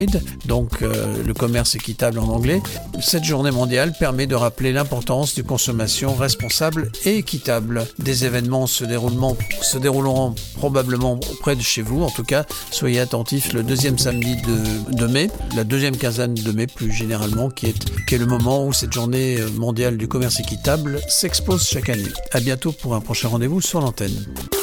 donc le commerce équitable en anglais. Cette journée mondiale permet de rappeler l'importance d'une consommation responsable et équitable. Des événements se dérouleront probablement près de chez vous. En tout cas, soyez attentifs le deuxième samedi de mai, la deuxième quinzaine de mai plus généralement, qui est le moment où cette journée mondiale du commerce équitable s'expose chaque année. À bientôt pour un prochain rendez-vous sur l'antenne.